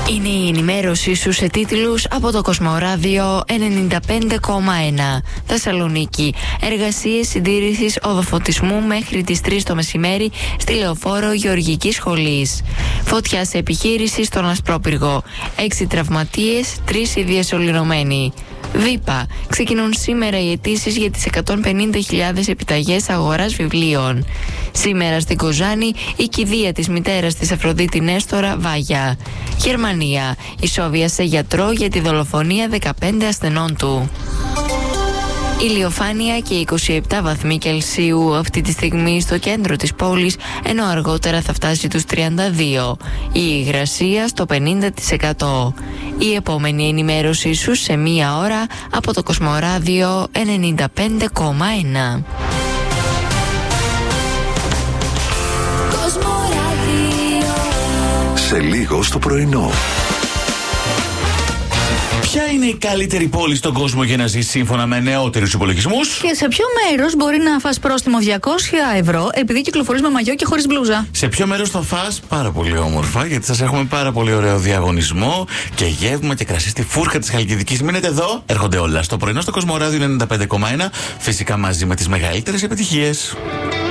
Είναι η ενημέρωσή σου σε τίτλους από το Κοσμοράδιο 95,1. Θεσσαλονίκη. Εργασίες συντήρησης οδοφωτισμού μέχρι τις 3 το μεσημέρι στη Λεωφόρο Γεωργικής Σχολής. Φωτιά σε επιχείρηση στον Ασπρόπυργο. 6 τραυματίες, 3 οι διασωληνωμένοι. ΒΥΠΑ. Ξεκινούν σήμερα οι αιτήσεις για τις 150.000 επιταγές αγοράς βιβλίων. Σήμερα στην Κοζάνη η κηδεία της μητέρας της Αφροδίτη Νέστορα Βάγια. Γερμανία. Ισόβιασε γιατρό για τη δολοφονία 15 ασθενών του. Ηλιοφάνεια και 27 βαθμοί Κελσίου αυτή τη στιγμή στο κέντρο της πόλης, ενώ αργότερα θα φτάσει τους 32. Η υγρασία στο 50%. Η επόμενη ενημέρωσή σου σε μία ώρα από το Κοσμοράδιο 95,1. Σε λίγο στο πρωινό. Ποια είναι η καλύτερη πόλη στον κόσμο για να ζεις σύμφωνα με νεότερους υπολογισμούς? Και σε ποιο μέρος μπορεί να φας πρόστιμο 200 ευρώ επειδή κυκλοφορείς με μαγιό και χωρίς μπλούζα? Σε ποιο μέρος θα φας πάρα πολύ όμορφα, γιατί σας έχουμε πάρα πολύ ωραίο διαγωνισμό και γεύμα και κρασί στη φούρκα της Χαλκιδικής. Μείνετε εδώ, έρχονται όλα στο πρωινό στο Κοσμοράδιο 95,1, φυσικά μαζί με τις μεγαλύτερες επιτυχίες.